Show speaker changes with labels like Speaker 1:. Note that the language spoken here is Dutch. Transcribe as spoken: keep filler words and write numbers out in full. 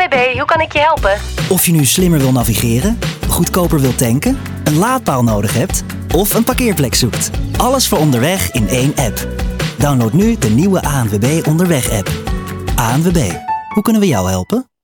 Speaker 1: W B, hoe kan ik je helpen?
Speaker 2: Of je nu slimmer wil navigeren, goedkoper wilt tanken, een laadpaal nodig hebt of een parkeerplek zoekt. Alles voor onderweg in één app. Download nu de nieuwe A N W B Onderweg app. A N W B, hoe kunnen we jou helpen?